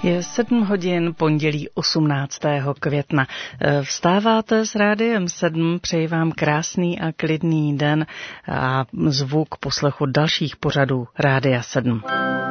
Je 7 hodin, pondělí 18. května. Vstáváte s Rádiem 7, přeji vám krásný a klidný den a zvu k poslechu dalších pořadů Rádia 7.